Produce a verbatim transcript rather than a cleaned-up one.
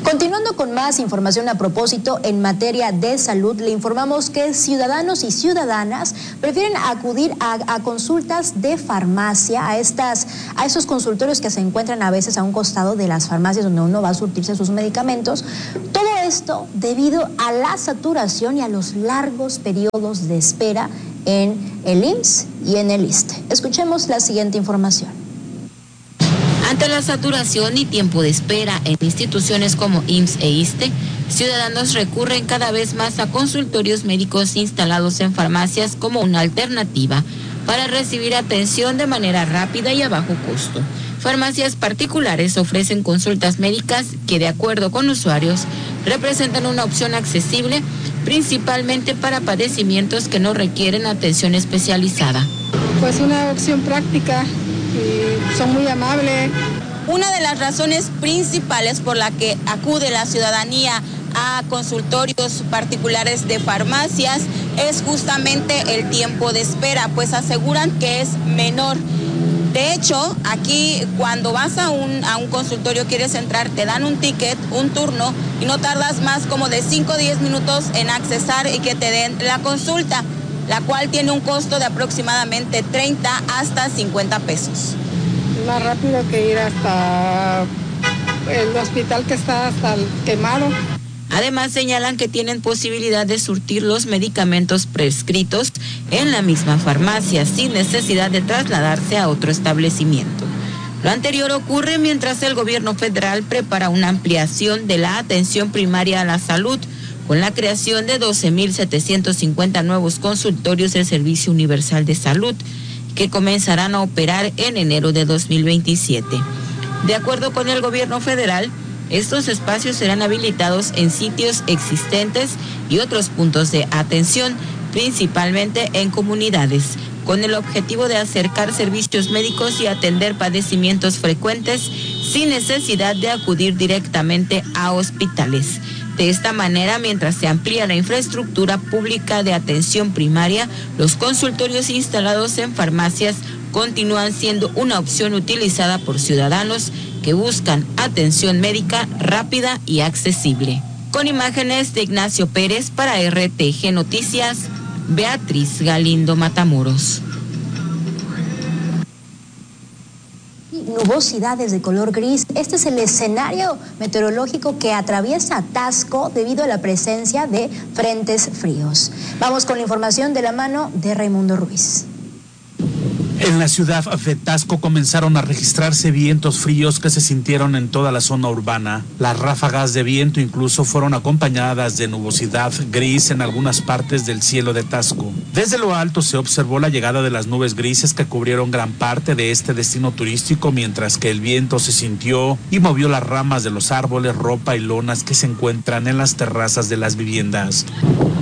Continuando con más información a propósito en materia de salud, le informamos que ciudadanos y ciudadanas prefieren acudir a, a consultas de farmacia, a estas, a esos consultorios que se encuentran a veces a un costado de las farmacias donde uno va a surtirse sus medicamentos. Todo esto debido a la saturación y a los largos periodos de espera en el I M S S y en el ISSSTE. Escuchemos la siguiente información. Ante la saturación y tiempo de espera en instituciones como I M S S e ISSSTE, ciudadanos recurren cada vez más a consultorios médicos instalados en farmacias como una alternativa para recibir atención de manera rápida y a bajo costo. Farmacias particulares ofrecen consultas médicas que, de acuerdo con usuarios, representan una opción accesible, principalmente para padecimientos que no requieren atención especializada. Pues una opción práctica. Y son muy amables. Una de las razones principales por la que acude la ciudadanía a consultorios particulares de farmacias es justamente el tiempo de espera, pues aseguran que es menor. De hecho, aquí cuando vas a un, a un consultorio, quieres entrar, te dan un ticket, un turno, y no tardas más como de cinco o diez minutos en accesar y que te den la consulta, la cual tiene un costo de aproximadamente treinta hasta cincuenta pesos. Más rápido que ir hasta el hospital que está hasta el Quemado. Además, señalan que tienen posibilidad de surtir los medicamentos prescritos en la misma farmacia, sin necesidad de trasladarse a otro establecimiento. Lo anterior ocurre mientras el gobierno federal prepara una ampliación de la atención primaria a la salud, con la creación de doce mil setecientos cincuenta nuevos consultorios del Servicio Universal de Salud, que comenzarán a operar en enero de dos mil veintisiete. De acuerdo con el gobierno federal, estos espacios serán habilitados en sitios existentes y otros puntos de atención, principalmente en comunidades, con el objetivo de acercar servicios médicos y atender padecimientos frecuentes sin necesidad de acudir directamente a hospitales. De esta manera, mientras se amplía la infraestructura pública de atención primaria, los consultorios instalados en farmacias continúan siendo una opción utilizada por ciudadanos que buscan atención médica rápida y accesible. Con imágenes de Ignacio Pérez para R T G Noticias, Beatriz Galindo Matamoros. Nubosidades de color gris. Este es el escenario meteorológico que atraviesa Taxco debido a la presencia de frentes fríos. Vamos con la información de la mano de Raimundo Ruiz. En la ciudad de Taxco comenzaron a registrarse vientos fríos que se sintieron en toda la zona urbana. Las ráfagas de viento incluso fueron acompañadas de nubosidad gris en algunas partes del cielo de Taxco. Desde lo alto se observó la llegada de las nubes grises que cubrieron gran parte de este destino turístico, mientras que el viento se sintió y movió las ramas de los árboles, ropa y lonas que se encuentran en las terrazas de las viviendas.